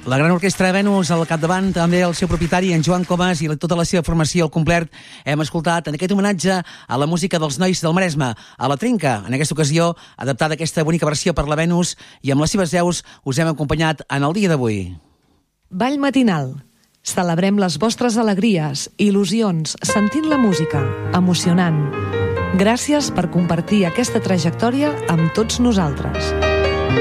La gran orquestra de Venus, al capdavant també el seu propietari, en Joan Comas, i tota la seva formació al complet, hem escoltat en aquest homenatge a la música dels nois del Maresme, a la Trinca. En aquesta ocasió, adaptada aquesta bonica versió per la Venus, i amb les seves veus us hem acompanyat en el dia d'avui. Ball matinal. Celebrem les vostres alegries, il·lusions, sentint la música, emocionant. Gràcies per compartir aquesta trajectòria amb tots nosaltres.